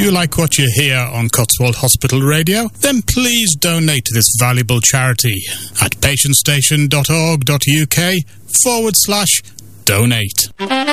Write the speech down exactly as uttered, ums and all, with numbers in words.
you like what you hear on Cotswold Hospital Radio, then please donate to this valuable charity at patientstation.org.uk forward slash donate.